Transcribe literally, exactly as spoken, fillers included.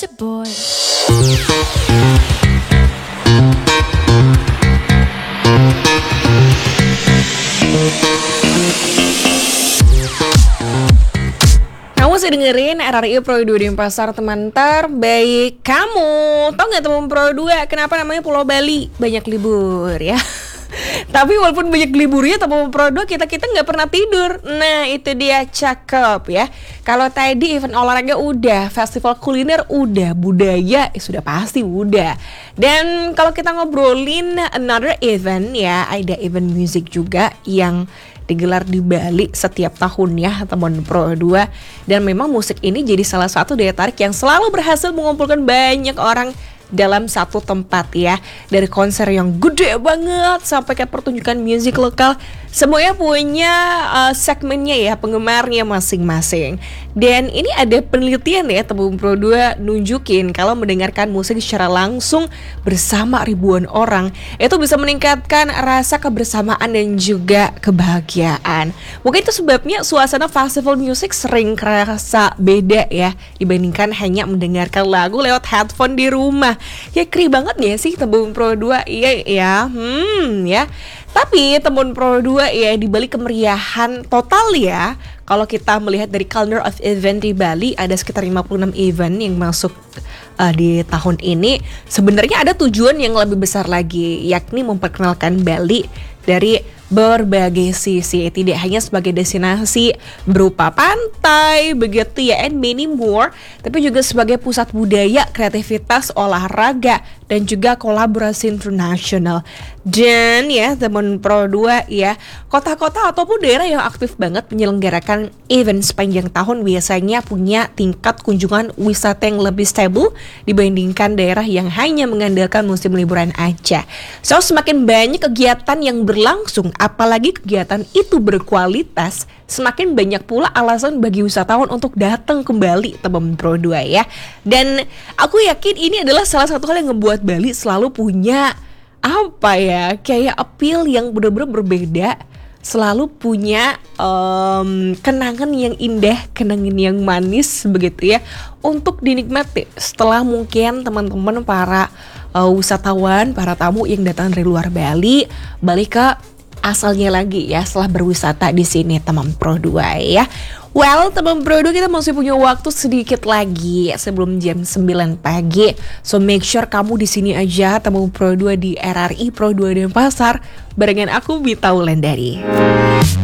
Boy. Kamu masih dengerin R R I Pro dua Denpasar, teman terbaik kamu. Tau gak teman Pro dua kenapa namanya Pulau Bali? Banyak libur ya. Tapi walaupun banyak liburnya teman Pro dua, kita-kita gak pernah tidur. Nah itu dia, cakep ya. Kalau tadi event olahraga udah, festival kuliner udah, budaya eh, sudah pasti udah. Dan kalau kita ngobrolin another event ya, ada event musik juga yang digelar di Bali setiap tahun ya teman Pro dua. Dan memang musik ini jadi salah satu daya tarik yang selalu berhasil mengumpulkan banyak orang dalam satu tempat ya. Dari konser yang gede banget sampai ke pertunjukan musik lokal, semuanya punya uh, segmennya ya, penggemarnya masing-masing. Dan ini ada penelitian ya teman Pro dua nunjukin kalau mendengarkan musik secara langsung bersama ribuan orang itu bisa meningkatkan rasa kebersamaan dan juga kebahagiaan. Mungkin itu sebabnya suasana festival musik sering kerasa beda ya dibandingkan hanya mendengarkan lagu lewat headphone di rumah. Ya keri banget ya sih teman Pro dua. Iya ya. Hmm ya. Tapi teman Pro dua ya, di balik kemeriahan total ya, kalau kita melihat dari calendar of event di Bali, ada sekitar lima puluh enam event yang masuk uh, di tahun ini. Sebenarnya ada tujuan yang lebih besar lagi, yakni memperkenalkan Bali dari berbagai sisi, tidak hanya sebagai destinasi berupa pantai begitu ya, and many more, tapi juga sebagai pusat budaya, kreativitas, olahraga, dan juga kolaborasi internasional. Dan ya teman Pro dua ya, kota-kota ataupun daerah yang aktif banget menyelenggarakan event sepanjang tahun biasanya punya tingkat kunjungan wisata yang lebih stabil dibandingkan daerah yang hanya mengandalkan musim liburan aja. So semakin banyak kegiatan yang berlangsung, apalagi kegiatan itu berkualitas, semakin banyak pula alasan bagi wisatawan untuk datang kembali teman Pro dua ya. Dan aku yakin ini adalah salah satu hal yang ngebuat Bali selalu punya apa ya, kayak appeal yang benar-benar berbeda, selalu punya um, kenangan yang indah, kenangan yang manis begitu ya, untuk dinikmati setelah mungkin teman-teman para uh, wisatawan, para tamu yang datang dari luar Bali balik ke asalnya lagi ya setelah berwisata di sini teman Pro dua ya. Well, teman Pro dua, kita masih punya waktu sedikit lagi sebelum jam sembilan pagi. So make sure kamu di sini aja teman Pro dua di R R I Pro dua Denpasar barengan aku Bita Wulandari.